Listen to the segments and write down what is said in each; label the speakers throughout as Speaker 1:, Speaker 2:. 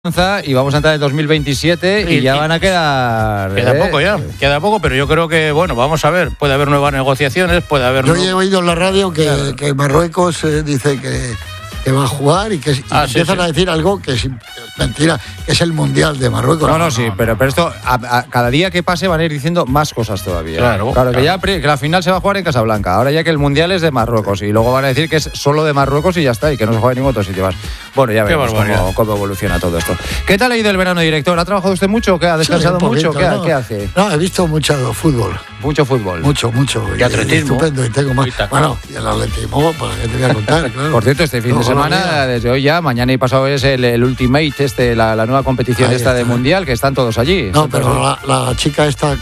Speaker 1: Y vamos a entrar en 2027 y ya van a quedar...
Speaker 2: Queda poco, pero yo creo que, bueno, vamos a ver, puede haber nuevas negociaciones, puede haber...
Speaker 3: Yo he oído en la radio que Marruecos dice que va a jugar y que empiezan a decir algo que es mentira, que es el Mundial de Marruecos.
Speaker 1: No, sí, pero esto, cada día que pase van a ir diciendo más cosas todavía.
Speaker 2: Claro.
Speaker 1: Que la final se va a jugar en Casablanca, ahora ya que el Mundial es de Marruecos y luego van a decir que es solo de Marruecos y ya está, y que no se juega en ningún otro sitio más. Bueno, ya veremos cómo evoluciona todo esto. ¿Qué tal ha ido el verano, director? ¿Ha trabajado usted mucho? ¿Ha descansado mucho? ¿Qué hace?
Speaker 3: No, he visto mucho fútbol.
Speaker 1: Mucho fútbol.
Speaker 3: Mucho.
Speaker 2: Y atletismo.
Speaker 3: Estupendo. Y tengo más. Bueno, y el atletismo, ¿para qué te voy a contar? Claro.
Speaker 1: Por cierto, este fin de semana, desde hoy ya, mañana y pasado es el Ultimate, la nueva competición de Mundial, que están todos allí.
Speaker 3: No, pero la chica esta,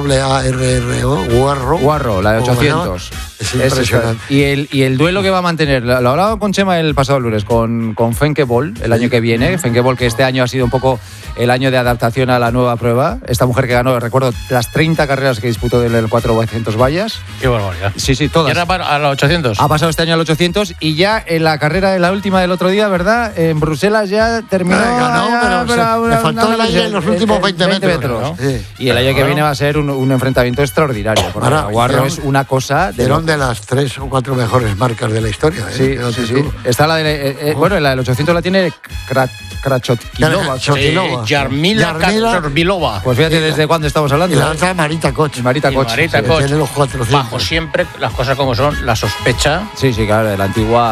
Speaker 3: Warro,
Speaker 1: la de 800.
Speaker 3: Es impresionante.
Speaker 1: Y el duelo que va a mantener, lo hablaba con Chema el pasado lunes, con Femke Bol, el año que viene. Femke Bol, que este año ha sido un poco el año de adaptación a la nueva prueba. Esta mujer que ganó, recuerdo, las 30 carreras que disputó del 400 vallas.
Speaker 2: Qué barbaridad.
Speaker 1: Sí, todas.
Speaker 2: ¿Y ahora a los 800?
Speaker 1: Ha pasado este año al 800 y ya en la carrera de la última del otro día, ¿verdad? En Bruselas ya terminó.
Speaker 3: Ganó, le faltó el aire en los últimos 20 metros.
Speaker 1: ¿No? Sí. Y el año que viene va a ser un enfrentamiento extraordinario. Porque Warro es una cosa...
Speaker 3: de las 3 o 4 mejores marcas de la historia.
Speaker 1: Sí. Está la de... la del 800 la tiene Krachotkilova.
Speaker 2: Jarmila Krachotkilova.
Speaker 1: Pues fíjate desde cuándo estamos hablando.
Speaker 3: Y la otra Marita Koch.
Speaker 1: Marita Koch.
Speaker 3: Tiene los 400.
Speaker 2: Bajo siempre las cosas como son, la sospecha.
Speaker 1: Sí, claro, de la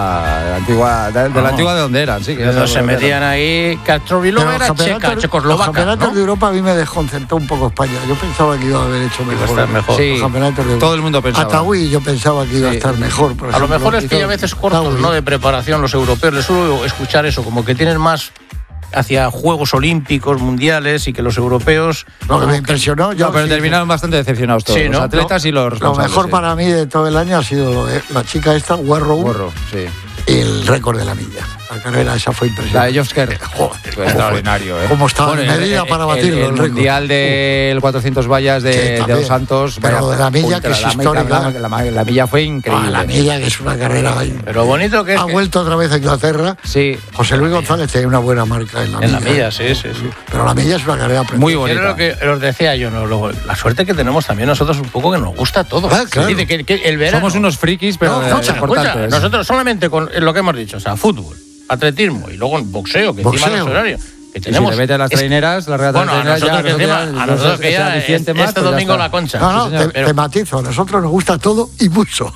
Speaker 1: antigua de donde eran. Sí,
Speaker 2: que se metían ahí. Krachotkilova era checoslovaca.
Speaker 3: Los campeonatos de Europa a mí me desconcertó un poco España. Yo pensaba que iba a haber hecho mejor.
Speaker 1: Sí, todo el mundo pensaba.
Speaker 3: Ataúí yo pensaba que iba a estar mejor. Por
Speaker 2: ejemplo, a lo mejor es que hay a veces cortos, ¿no?, de preparación los europeos. Les suelo escuchar eso, como que tienen más hacia Juegos Olímpicos, Mundiales, y que los europeos...
Speaker 3: Lo que me impresionó...
Speaker 1: pero terminaron bastante decepcionados todos, los atletas y los responsables.
Speaker 3: Lo mejor para mí de todo el año ha sido la chica esta, Warro,
Speaker 1: sí.
Speaker 3: Y el récord de la milla. La carrera esa fue impresionante.
Speaker 1: La de Josker. Extraordinario,
Speaker 3: Cómo estaba medida para batirlo.
Speaker 1: El mundial del 400 vallas de Dos Santos.
Speaker 3: Pero de la milla, que es histórica.
Speaker 1: La milla fue increíble.
Speaker 3: La milla, que es una carrera...
Speaker 2: Pero bonito que es...
Speaker 3: Ha vuelto otra vez a Inglaterra.
Speaker 1: Sí.
Speaker 3: José Luis González tiene una buena marca en la milla.
Speaker 2: En la milla, sí.
Speaker 3: Pero la milla es una carrera
Speaker 1: muy bonita.
Speaker 2: Creo que os decía yo, ¿no? La suerte que tenemos también nosotros un poco, que nos gusta todo.
Speaker 3: Claro.
Speaker 2: Que el verano...
Speaker 1: Somos unos frikis, pero
Speaker 2: escucha, nosotros solamente con lo que hemos dicho, o sea, fútbol, atletismo y luego boxeo, que encima es horario. Que tenemos.
Speaker 1: Si le metes las traineras, las regatas traineras,
Speaker 2: a nosotros que ya este domingo la Concha.
Speaker 3: No, te matizo, a nosotros nos gusta todo y mucho.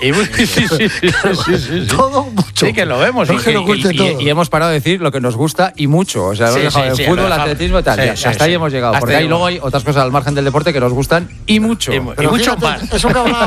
Speaker 2: Sí.
Speaker 3: Todo mucho.
Speaker 2: Sí, que lo vemos.
Speaker 1: Y hemos parado de decir lo que nos gusta y mucho. O sea, hemos dejado el fútbol, el atletismo y tal. Hasta ahí hemos llegado. Porque luego hay otras cosas al margen del deporte que nos gustan y mucho.
Speaker 2: Y mucho más.
Speaker 3: Eso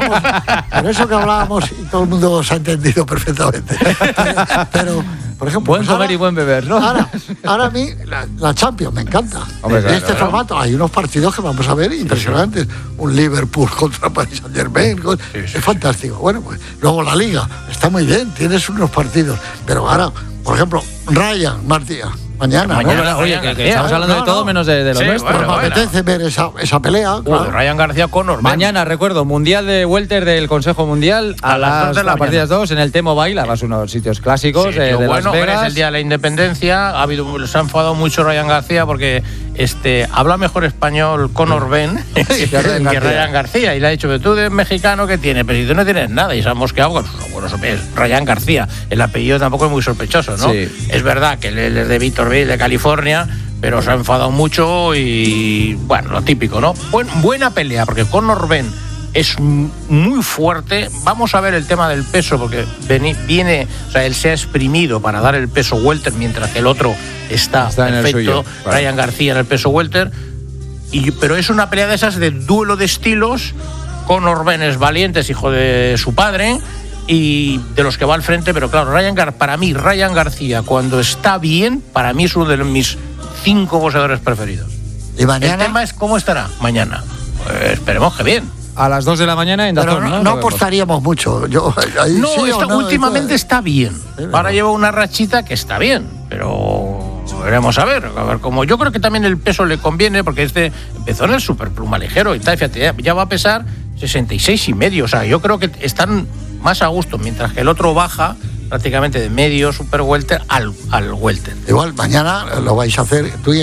Speaker 3: que hablábamos, y todo el mundo se ha entendido perfectamente. Pero por ejemplo,
Speaker 1: buen comer y buen beber, ¿no?
Speaker 3: Ahora a mí la Champions me encanta.
Speaker 1: Hombre,
Speaker 3: en este formato hay unos partidos que vamos a ver impresionantes. Un Liverpool contra Paris Saint-Germain. Es fantástico. Bueno, pues luego la Liga está muy bien, tienes unos partidos. Pero ahora, por ejemplo, Ryan García. Mañana,
Speaker 1: oye, que estamos hablando de todo menos de lo nuestro.
Speaker 3: Me apetece ver esa pelea.
Speaker 2: Claro. Ryan García Conor.
Speaker 1: Mañana, recuerdo, Mundial de Welter del Consejo Mundial a partir de las 2 en el T-Mobile, además unos sitios clásicos de Las Vegas.
Speaker 2: Es el día de la independencia. Se ha enfadado mucho Ryan García porque habla mejor español Conor Ben que Ryan García. Y le ha dicho, pero tú eres mexicano, ¿qué tienes? Pero si tú no tienes nada. Y se ha mosqueado con Ryan García. El apellido tampoco es muy sospechoso, ¿no? Sí. Es verdad que él es de Victorville, de California, pero se ha enfadado mucho y, bueno, lo típico, ¿no? Buena pelea, porque Conor Ben es muy fuerte. Vamos a ver el tema del peso, porque viene, o sea, él se ha exprimido para dar el peso welter, mientras que el otro está perfecto, Ryan García en el peso welter. Pero es una pelea de esas de duelo de estilos. Conor Ben es valiente, es hijo de su padre y de los que va al frente, pero claro, para mí Ryan García, cuando está bien, para mí es uno de mis 5 boxeadores preferidos.
Speaker 3: ¿Y mañana?
Speaker 2: El tema es cómo estará mañana. Esperemos que bien.
Speaker 1: A las 2 de la mañana en
Speaker 3: DAZN, ¿no? No apostaríamos mucho.
Speaker 2: Últimamente está bien. Ahora lleva una rachita que está bien, pero veremos a ver cómo. Yo creo que también el peso le conviene, porque empezó en el superpluma ligero y tal, fíjate, ya va a pesar 66,5. O sea, yo creo que están más a gusto, mientras que el otro baja prácticamente de medio super welter al welter.
Speaker 3: Igual, mañana lo vais a hacer tú y